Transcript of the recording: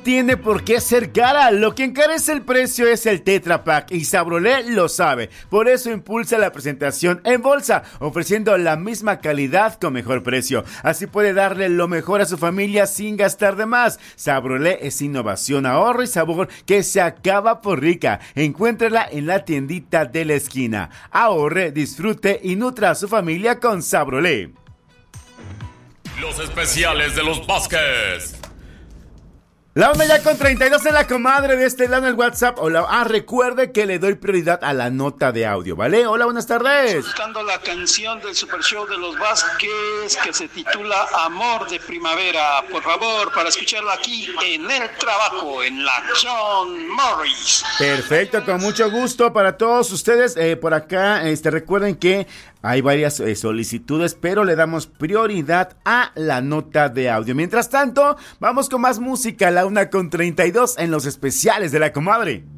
tiene por qué ser cara. Lo que encarece el precio es el Tetra Pak y Sabrolé lo sabe. Por eso impulsa la presentación en bolsa, ofreciendo la misma calidad con mejor precio. Así puede darle lo mejor a su familia sin gastar de más. Sabrolé es innovación, ahorro y sabor que se acaba por rica. Encuéntrala en la tiendita de la esquina. Ahorre, disfrute y nutra a su familia con Sabrolé. Los especiales de los Vázquez. La onda ya con 32 en la comadre, de este lado en el WhatsApp. Hola, recuerde que le doy prioridad a la nota de audio, ¿vale? Hola, buenas tardes. Buscando la canción del Super Show de los Vázquez que se titula Amor de Primavera, por favor, para escucharla aquí en el trabajo, en la John Morris. Perfecto, con mucho gusto para todos ustedes. Por acá, recuerden que hay varias solicitudes, pero le damos prioridad a la nota de audio. Mientras tanto, vamos con más música, la 1:32 en los especiales de la comadre.